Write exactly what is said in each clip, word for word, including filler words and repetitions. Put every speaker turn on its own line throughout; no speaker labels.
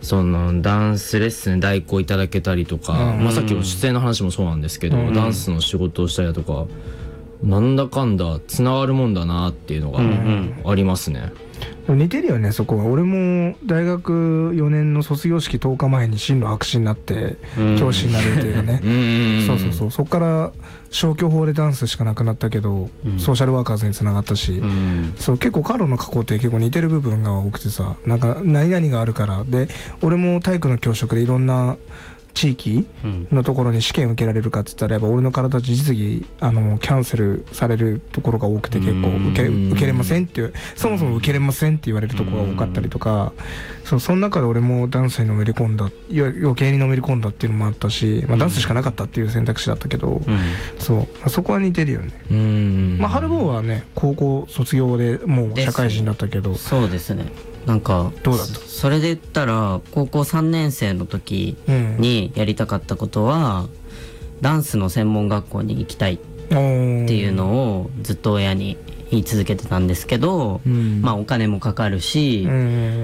そのダンスレッスン代行いただけたりとか、うんまあ、さっきの出演の話もそうなんですけど、うん、ダンスの仕事をしたりだとかなんだかんだつながるもんだなっていうのがありますね、
うんうん、似てるよねそこは。俺も大学よねんの卒業式とおかまえに進路白紙になって教師になるっていうね、うん、そうそうそう、そこから消去法でダンスしかなくなったけど、うん、ソーシャルワーカーズにつながったし、うん、そう結構カロの過去って結構似てる部分が多くてさ、なんか何々があるからで、俺も体育の教職でいろんな地域のところに試験受けられるかって言ったらやっぱ俺の体実技あのキャンセルされるところが多くて結構受け、受けれませんっていう、そもそも受けれませんって言われるところが多かったりとか、そう、その中で俺もダンスにのめり込んだ、余計にのめり込んだっていうのもあったし、まあ、ダンスしかなかったっていう選択肢だったけど、うん、そう、まあ、そこは似てるよね。うん、まあ、ハルボーはね高校卒業でもう社会人だったけど、
そうですね、なんか
どうだった？
それで言ったら高校さんねん生の時にやりたかったことは、うん、ダンスの専門学校に行きたいっていうのをずっと親に言い続けてたんですけど、うん、まあお金もかかるし、うん、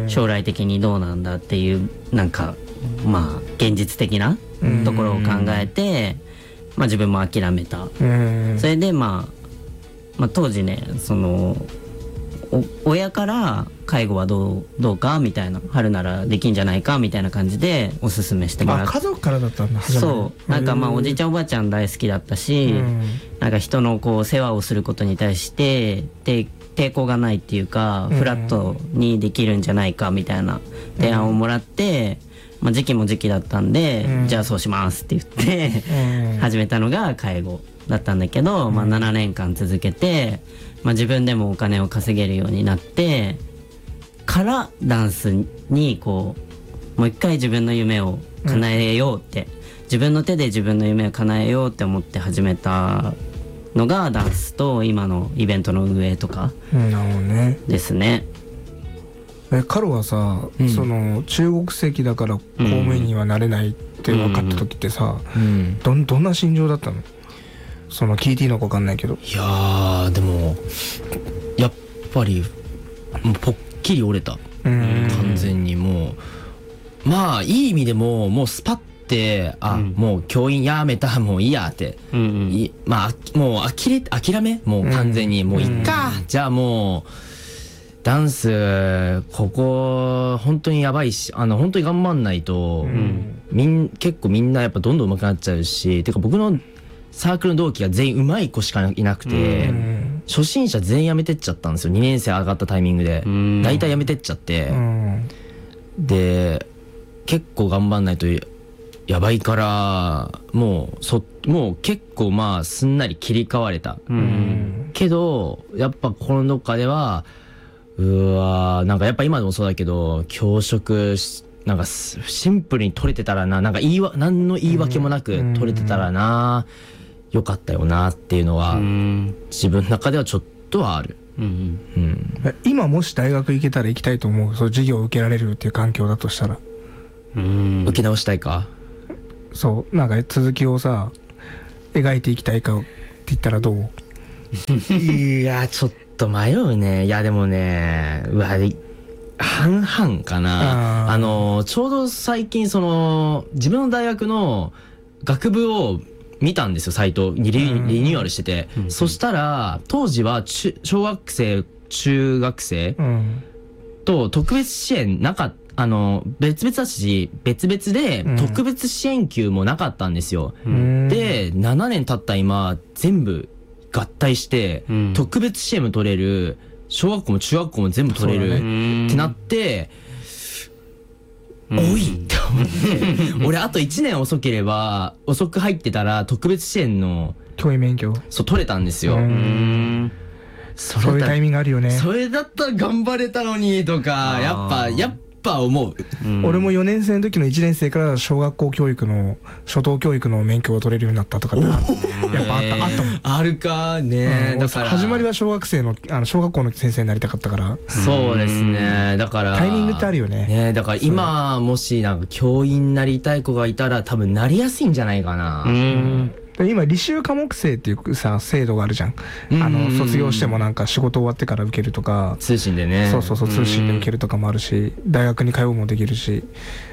将来的にどうなんだっていうなんかまあ現実的なところを考えて、まあ自分も諦めた、うん、それで、まあ、まあ当時ねその親から介護はどう、どうかみたいな、春ならできんじゃないかみたいな感じでおすすめしてもらって、
あ、家族からだったんだ。
そうなんかまあおじいちゃんおばあちゃん大好きだったし、うん、なんか人のこう世話をすることに対してで抵抗がないっていうか、うん、フラットにできるんじゃないかみたいな提案をもらって、まあ、時期も時期だったんで、うん、じゃあそうしますって言って、うん、始めたのが介護だったんだけど、まあ、ななねんかん続けて、まあ、自分でもお金を稼げるようになってからダンスにこうもう一回自分の夢を叶えようって、うん、自分の手で自分の夢を叶えようって思って始めたのがダンスと今のイベントの運営とかですね。
えカロはさ、うん、その中国籍だから公務員にはなれないって分かった時ってさ、うんうん、ど, どんな心情だったの？その聞いていいのか分かんないけど。
いやーでもやっぱりもうポッキリ折れた、完全に。もうまあいい意味でももうスパッてあ、うん、もう教員やめたもういいやって、うんうん、いまあもう諦め諦めもう完全に、うん、もういっか、うん、じゃあもうダンスここ本当にやばいし、あの本当に頑張んないと、うん、みん結構みんなやっぱどんどん上手くなっちゃうし、てか僕のサークルの同期が全員上手い子しかいなくて、うん、初心者全員辞めてっちゃったんですよ。にねん生上がったタイミングで、うん、大体辞めてっちゃって、うん、で結構頑張んないとやばいからもうそもう結構まあすんなり切り替われた、うん、けどやっぱ心のどっかではうわーなんかやっぱ今でもそうだけど教職なんかシンプルに取れてたらな、なんか言いわ何の言い訳もなく取れてたらな、よかったよなっていうのは自分の中ではちょっとはある、うん
うん、今もし大学行けたら行きたいと思う？そう授業を受けられるっていう環境だとしたら。
うん、受け直したいか。
そうなんか続きをさ描いていきたいかって言ったらどう？
いやちょっと迷うね。いやでもねうわ半々かな。あ, あのちょうど最近その自分の大学の学部を見たんですよ、サイトに リ, リニューアルしてて、うん、そしたら当時は中小学生中学生と特別支援なかった、あの別々だし別々で特別支援級もなかったんですよ、うん、でななねん経った今全部合体して、うん、特別支援も取れる、小学校も中学校も全部取れる、ね、ってなって多いって思って俺あといちねん遅ければ遅く入ってたら特別支援の
教員免許
そう取れたんですよ。うーん
そそういうタイミングあるよね。
それだったら頑張れたのにとかやっぱやっぱ思う、
うん、俺もよねん生の時のいちねん生から小学校教育の初等教育の免許を取れるようになったとかってやっぱあったあったもん。
あるかね、
うん、だから始まりは小学生のあの小学校の先生になりたかったから。
そうですね、だから
タイミングってあるよね。
ねだから今もしなんか教員になりたい子がいたら多分なりやすいんじゃないかな。うん
今履修科目制っていうさ制度があるじゃん。あの卒業してもなんか仕事終わってから受けるとか、
通信でね、
そうそうそう通信で受けるとかもあるし、大学に通うもできるし、